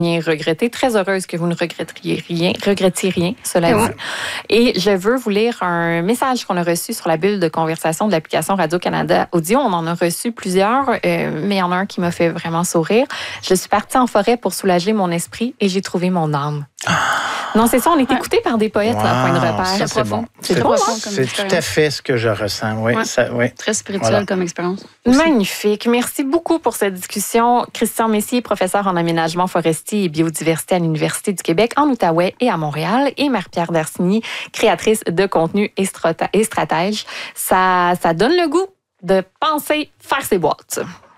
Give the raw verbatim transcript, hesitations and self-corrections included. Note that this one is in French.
regretter. Très heureuse que vous ne regrettiez rien, regrettiez rien, cela dit. Et je veux vous lire un message qu'on a reçu sur la bulle de conversation de l'application Radio-Canada Audio. On en a reçu plusieurs, euh, mais il y en a un qui m'a fait vraiment sourire. Je suis partie en forêt pour soulager mon esprit et j'ai trouvé mon âme. Ah. Non, c'est ça, on est ouais. écouté par des poètes, wow, à point de repère. Ça, c'est profond. Bon. C'est, c'est, bon, hein? c'est tout à fait ce que je ressens. Oui, ouais. Ça, oui. Très spirituel voilà. comme expérience. Aussi. Magnifique. Merci beaucoup pour cette discussion. Christian Messier, professeur en aménagement forestier et biodiversité à l'Université du Québec en Outaouais et à Montréal. Et Marie-Pierre Darcigny, créatrice de contenu et, strata- et stratège. Ça, ça donne le goût de penser faire ses boîtes.